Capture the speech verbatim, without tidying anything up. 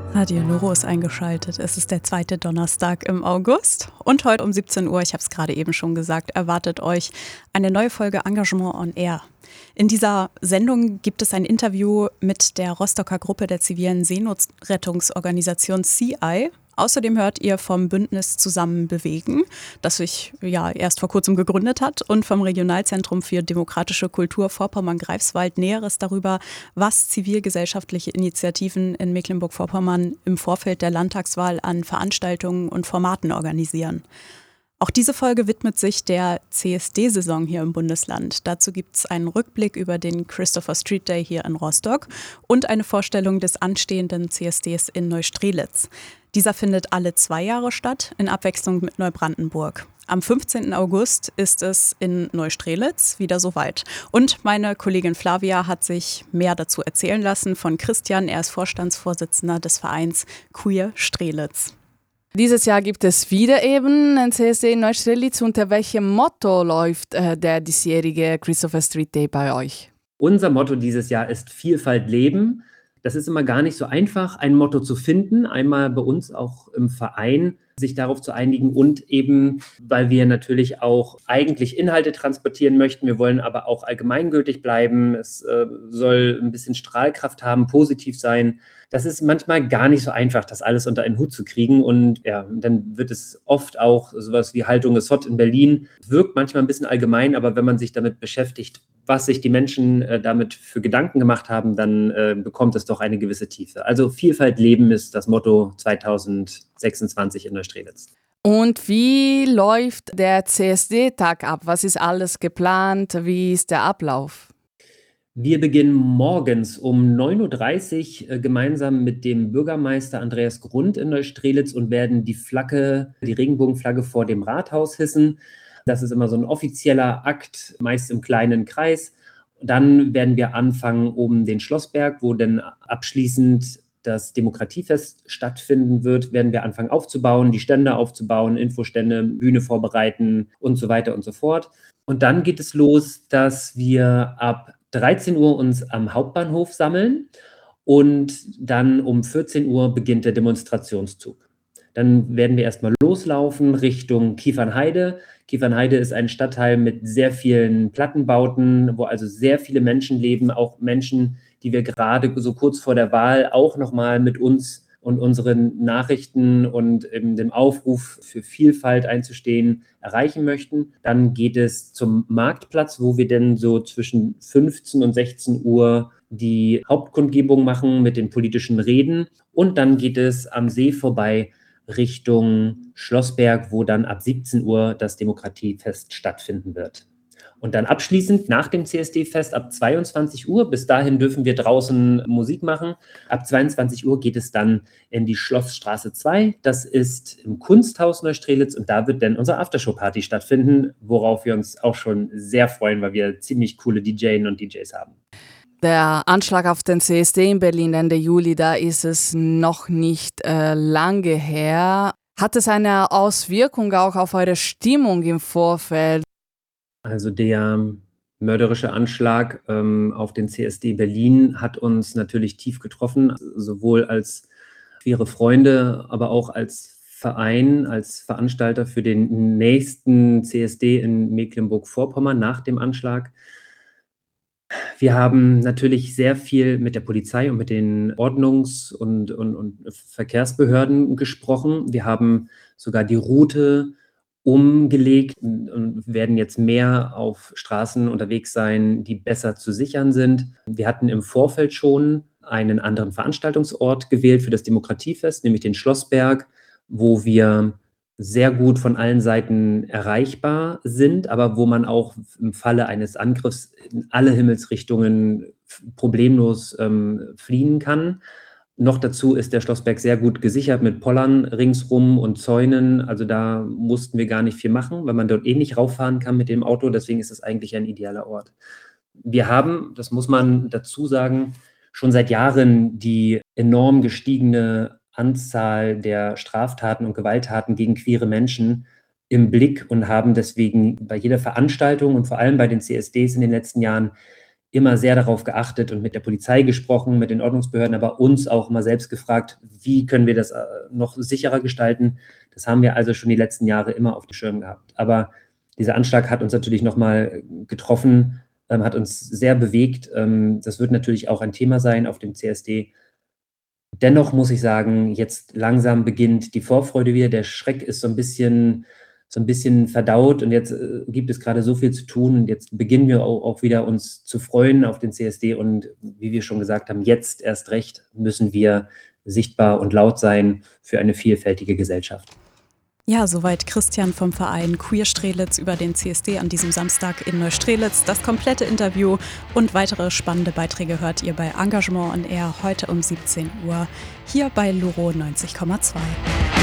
Radio Loro ist eingeschaltet. Es ist der zweite Donnerstag im August und heute um siebzehn Uhr, ich habe es gerade eben schon gesagt, erwartet euch eine neue Folge Engagement on Air. In dieser Sendung gibt es ein Interview mit der Rostocker Gruppe der zivilen Seenotrettungsorganisation C I. Außerdem hört ihr vom Bündnis Zusammen bewegen, das sich ja erst vor kurzem gegründet hat, und vom Regionalzentrum für demokratische Kultur Vorpommern-Greifswald Näheres darüber, was zivilgesellschaftliche Initiativen in Mecklenburg-Vorpommern im Vorfeld der Landtagswahl an Veranstaltungen und Formaten organisieren. Auch diese Folge widmet sich der C S D-Saison hier im Bundesland. Dazu gibt es einen Rückblick über den Christopher Street Day hier in Rostock und eine Vorstellung des anstehenden C S Ds in Neustrelitz. Dieser findet alle zwei Jahre statt, in Abwechslung mit Neubrandenburg. Am fünfzehnten August ist es in Neustrelitz wieder soweit. Und meine Kollegin Flavia hat sich mehr dazu erzählen lassen von Christian. Er ist Vorstandsvorsitzender des Vereins Queer Strelitz. Dieses Jahr gibt es wieder eben ein C S D in Neustrelitz. Unter welchem Motto läuft äh, der diesjährige Christopher Street Day bei euch? Unser Motto dieses Jahr ist Vielfalt leben. Das ist immer gar nicht so einfach, ein Motto zu finden. Einmal bei uns auch im Verein, sich darauf zu einigen und eben, weil wir natürlich auch eigentlich Inhalte transportieren möchten. Wir wollen aber auch allgemeingültig bleiben. Es äh, soll ein bisschen Strahlkraft haben, positiv sein. Das ist manchmal gar nicht so einfach, das alles unter einen Hut zu kriegen. Und ja, dann wird es oft auch sowas wie Haltung ist hot in Berlin. Wirkt manchmal ein bisschen allgemein, aber wenn man sich damit beschäftigt, was sich die Menschen äh, damit für Gedanken gemacht haben, dann äh, bekommt es doch eine gewisse Tiefe. Also Vielfalt leben ist das Motto zweitausendsechsundzwanzig in Neustrelitz. Und wie läuft der C S D-Tag ab? Was ist alles geplant? Wie ist der Ablauf? Wir beginnen morgens um neun Uhr dreißig äh, gemeinsam mit dem Bürgermeister Andreas Grund in Neustrelitz und werden die Flagge, die Regenbogenflagge vor dem Rathaus hissen. Das ist immer so ein offizieller Akt, meist im kleinen Kreis. Dann werden wir anfangen um den Schlossberg, wo dann abschließend das Demokratiefest stattfinden wird, werden wir anfangen aufzubauen, die Stände aufzubauen, Infostände, Bühne vorbereiten und so weiter und so fort. Und dann geht es los, dass wir ab dreizehn Uhr uns am Hauptbahnhof sammeln und dann um vierzehn Uhr beginnt der Demonstrationszug. Dann werden wir erstmal loslaufen Richtung Kiefernheide. Kiefernheide ist ein Stadtteil mit sehr vielen Plattenbauten, wo also sehr viele Menschen leben, auch Menschen, die wir gerade so kurz vor der Wahl auch nochmal mit uns und unseren Nachrichten und eben dem Aufruf für Vielfalt einzustehen, erreichen möchten. Dann geht es zum Marktplatz, wo wir dann so zwischen fünfzehn und sechzehn Uhr die Hauptkundgebung machen mit den politischen Reden. Und dann geht es am See vorbei Richtung Schlossberg, wo dann ab siebzehn Uhr das Demokratiefest stattfinden wird. Und dann abschließend nach dem C S D-Fest ab zweiundzwanzig Uhr, bis dahin dürfen wir draußen Musik machen. Ab zweiundzwanzig Uhr geht es dann in die Schlossstraße zwei. Das ist im Kunsthaus Neustrelitz und da wird dann unsere Aftershow-Party stattfinden, worauf wir uns auch schon sehr freuen, weil wir ziemlich coole D Js und D Js haben. Der Anschlag auf den C S D in Berlin Ende Juli, da ist es noch nicht äh, lange her. Hat es eine Auswirkung auch auf eure Stimmung im Vorfeld? Also der mörderische Anschlag ähm, auf den C S D Berlin hat uns natürlich tief getroffen, sowohl als queere Freunde, aber auch als Verein, als Veranstalter für den nächsten C S D in Mecklenburg-Vorpommern nach dem Anschlag. Wir haben natürlich sehr viel mit der Polizei und mit den Ordnungs- und, und, und Verkehrsbehörden gesprochen. Wir haben sogar die Route umgelegt und werden jetzt mehr auf Straßen unterwegs sein, die besser zu sichern sind. Wir hatten im Vorfeld schon einen anderen Veranstaltungsort gewählt für das Demokratiefest, nämlich den Schlossberg, wo wir sehr gut von allen Seiten erreichbar sind, aber wo man auch im Falle eines Angriffs in alle Himmelsrichtungen problemlos ähm, fliehen kann. Noch dazu ist der Schlossberg sehr gut gesichert mit Pollern ringsrum und Zäunen. Also da mussten wir gar nicht viel machen, weil man dort eh nicht rauffahren kann mit dem Auto. Deswegen ist es eigentlich ein idealer Ort. Wir haben, das muss man dazu sagen, schon seit Jahren die enorm gestiegene Anzahl der Straftaten und Gewalttaten gegen queere Menschen im Blick und haben deswegen bei jeder Veranstaltung und vor allem bei den C S Ds in den letzten Jahren immer sehr darauf geachtet und mit der Polizei gesprochen, mit den Ordnungsbehörden, aber uns auch immer selbst gefragt, wie können wir das noch sicherer gestalten. Das haben wir also schon die letzten Jahre immer auf dem Schirm gehabt. Aber dieser Anschlag hat uns natürlich nochmal getroffen, ähm, hat uns sehr bewegt. Ähm, das wird natürlich auch ein Thema sein auf dem C S D. Dennoch muss ich sagen, jetzt langsam beginnt die Vorfreude wieder. Der Schreck ist so ein bisschen, so ein bisschen verdaut und jetzt äh, gibt es gerade so viel zu tun und jetzt beginnen wir auch, auch wieder uns zu freuen auf den C S D und wie wir schon gesagt haben, jetzt erst recht müssen wir sichtbar und laut sein für eine vielfältige Gesellschaft. Ja, soweit Christian vom Verein Queer Strelitz über den C S D an diesem Samstag in Neustrelitz. Das komplette Interview und weitere spannende Beiträge hört ihr bei Engagement on Air heute um siebzehn Uhr hier bei Luro neunzig Komma zwei.